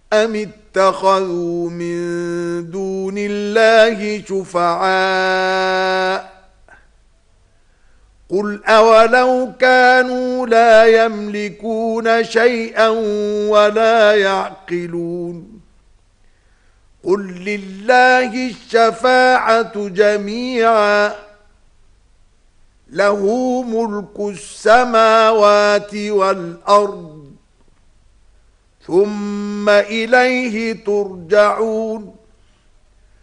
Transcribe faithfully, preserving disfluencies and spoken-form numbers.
أم اتخذوا من دون الله شفعاء قل أولو كانوا لا يملكون شيئا ولا يعقلون قل لله الشفاعة جميعا له ملك السماوات والأرض ثم إليه ترجعون